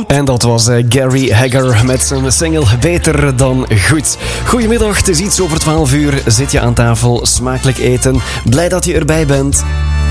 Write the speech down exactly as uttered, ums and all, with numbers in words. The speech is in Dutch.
En dat was uh, Gary Hagger met zijn single Beter dan Goed. Goedemiddag, het is iets over twaalf uur. Zit je aan tafel, smakelijk eten. Blij dat je erbij bent.